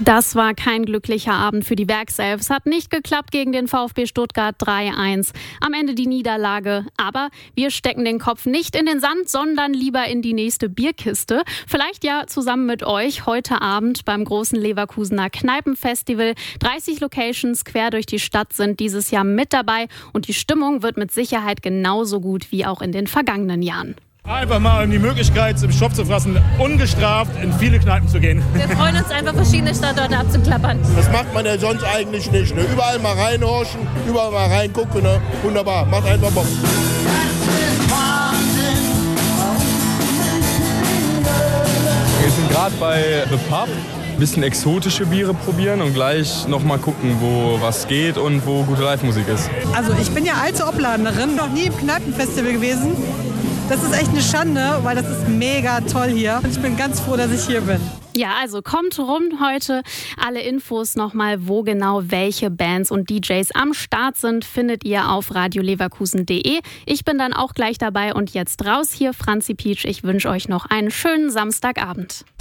Das war kein glücklicher Abend für die Werkself. Es hat nicht geklappt gegen den VfB Stuttgart 3-1. Am Ende die Niederlage. Aber wir stecken den Kopf nicht in den Sand, sondern lieber in die nächste Bierkiste. Vielleicht ja zusammen mit euch heute Abend beim großen Leverkusener Kneipenfestival. 30 Locations quer durch die Stadt sind dieses Jahr mit dabei. Und die Stimmung wird mit Sicherheit genauso gut wie auch in den vergangenen Jahren. Einfach mal die Möglichkeit, im Stoff zu fassen, ungestraft in viele Kneipen zu gehen. Wir freuen uns einfach, verschiedene Standorte abzuklappern. Das macht man ja sonst eigentlich nicht. Ne? Überall mal reinhorchen, überall mal reingucken. Ne? Wunderbar, macht einfach Bock. Wir sind gerade bei The Pub. Ein bisschen exotische Biere probieren und gleich nochmal gucken, wo was geht und wo gute Live-Musik ist. Also ich bin ja alte Obladnerin, noch nie im Kneipenfestival gewesen. Das ist echt eine Schande, weil das ist mega toll hier. Und ich bin ganz froh, dass ich hier bin. Ja, also kommt rum heute. Alle Infos nochmal, wo genau welche Bands und DJs am Start sind, findet ihr auf radioleverkusen.de. Ich bin dann auch gleich dabei und jetzt raus hier, Franzi Pietsch. Ich wünsche euch noch einen schönen Samstagabend.